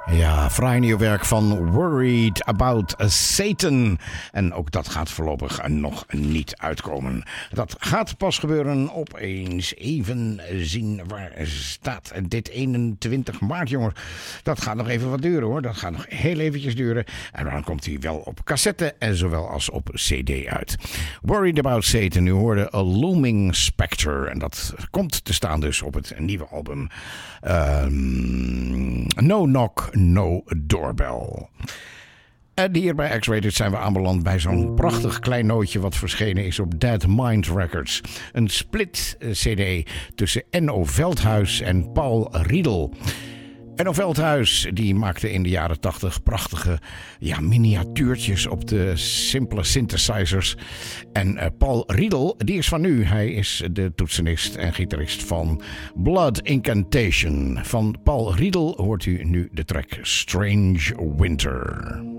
Ja, fraai nieuw werk van Worried About Satan. En ook dat gaat voorlopig nog niet uitkomen. Dat gaat pas gebeuren opeens. Even zien, waar staat dit 21 maart, jongen. Dat gaat nog even wat duren, hoor. Dat gaat nog heel eventjes duren. En dan komt hij wel op cassette en zowel als op cd uit. Worried About Satan, u hoorde A Looming Spectre. En dat komt te staan dus op het nieuwe album. No Knock, No Doorbell. En hier bij X-Rated zijn we aanbeland bij zo'n prachtig klein nootje wat verschenen is op Dead Mind Records. Een split cd tussen Enno Veldhuis en Paul Riedel. Enno Veldhuis die maakte in de jaren 80 prachtige miniatuurtjes op de simpele synthesizers. En Paul Riedel, die is van nu. Hij is de toetsenist en gitarist van Blood Incantation. Van Paul Riedel hoort u nu de track Strange Winter.